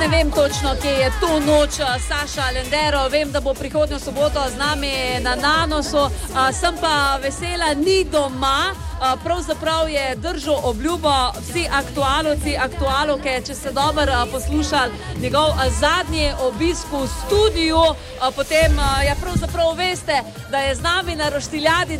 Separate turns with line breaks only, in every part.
ne vem točno, kje je to noč Saša Lendero, vem, da bo prihodnjo soboto z nami na Nanosu, sem pa vesela, ni doma, pravzaprav je držal obljubo, vsi aktualovci, aktualovke, če ste dobro poslušali njegov zadnji obisk v studiu, potem, ja pravzaprav veste, da je z nami na Roštiljadi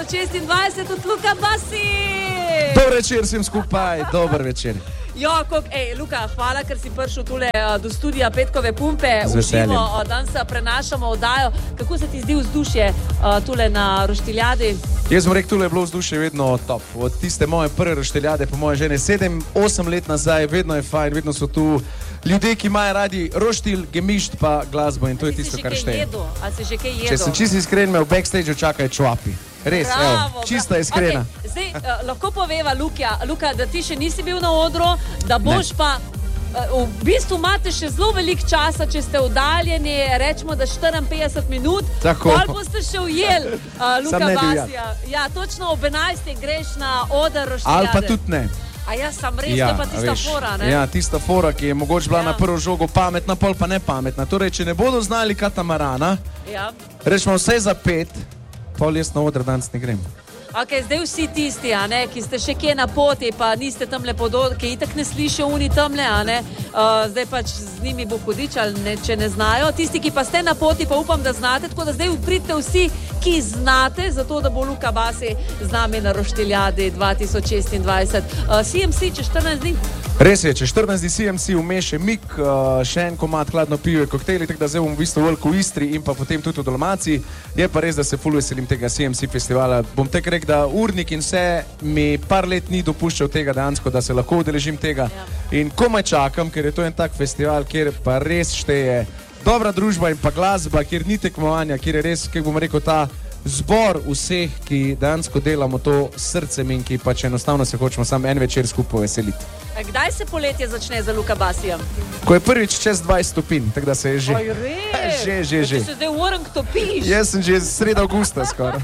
2026 od Luka Basi.
Dober večer vsem skupaj, dober večer.
Jo, Luka, hvala, ker si prišel tule do studija Petkove pumpe.
Z veseljem.
Danes prenašamo oddajo. Kako se ti zdi vzdušje tule na Roštiljadi?
Jaz bom rekel, tule je bilo vzdušje vedno top. Od tiste moje prve Roštiljade, po moje žene, 7-8 let nazaj, vedno je fajn, vedno so tu ljudje, ki imajo radi roštilj, gemišt pa glasbo in to je tisto, kar šteje.
A si že kaj jedel?
Če sem čisto iskren, me v backstage čakajo čuvapi. Res, evo, čista iskrena.
Okay, zdaj, lahko poveva, Luka, da ti še nisi bil na odru, da boš pa, v bistvu imate še zelo veliko časa, če ste oddaljeni, rečemo, da 54 minut, koliko boste še ujeli, Luka Basija. Ja, točno ob 11. greš na oder Roštiljade.
Ali pa tudi ne.
A ja, sam res, to je pa tista fora, ne?
Ja, tista fora, ki je mogoče bila na prvo žogo pametna, pol pa ne pametna. Torej, če ne bodo znali katamarana, rečemo vse za 5, pol jaz na odr danes ne grem.
Ok, zdaj vsi tisti, ki ste še kje na poti, pa niste tamle podod, ki itak ne slišijo oni tamle, zdaj pač z njimi bo hudič, ali ne, če ne znajo. Tisti, ki pa ste na poti, pa upam, da znate, tako da zdaj pridite vsi, ki znate, zato da bo Luka Basi z nami na Roštiljadi 2026. CMC, če 14 dni?
Res je, če 14 dni CMC vmeše Mik, še en komad hladno pivo je koktejli, tako da zdaj bom v bistvu veliko v Istri in pa potem tudi v Dalmaciji. Je pa res, da se ful veselim tega CMC festivala. Bom tek rekel, da urnik in vse mi par let ni dopuščal tega dejansko, da se lahko udeležim tega. In komaj čakam, ker je to en tak festival, kjer pa res šteje dobra družba in pa glasba, kjer ni tekmovanja, kjer je res, kako bom rekel, ta zbor vseh, ki dejansko delamo to srcem in ki pač enostavno se hočemo samo en večer skupaj veseliti.
Kdaj se poletje začne za Luka Basijem?
Ko je prvič čez 20 stopinj, tako da se je že.
Oj, res?
Že.
Če se zdaj v Orang topiš?
Jaz sem že sredi avgusta skoraj.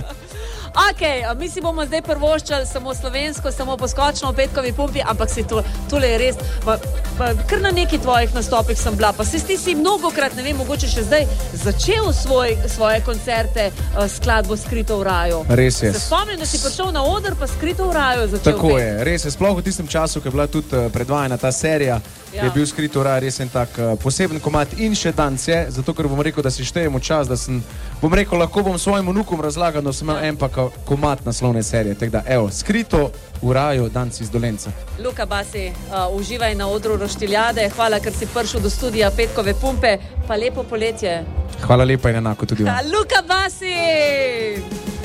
Ok, mi si bomo zdaj prvoščali samo slovensko, samo poskočno v Petkovi pumpi, ampak si tole je res, kar na neki tvojih nastopih sem bila, pa si mnogokrat, ne vem, mogoče še zdaj začel svoje koncerte skladbo Skrito v raju.
Res je.
Se spomnim, da si prišel na oder, pa Skrito v raju začel.
Tako je, res je, sploh v tistem času, ko je bila tudi predvajana ta serija, je bil Skrito v raju res en tak poseben komad in še danes je, zato ker bom rekel, da si štejemo čas, da sem, bom rekel, lahko bom svojim vnukom razlagal, da sem imel en pa komad naslovne serije. Tako da, evo, Skrito v raju, danes iz Dolenca.
Luka Basi, uživaj na odru Roštiljade. Hvala, ker si prišel do studija Petkove pumpe. Pa lepo poletje.
Hvala lepa in enako tudi vam.
Luka Basi!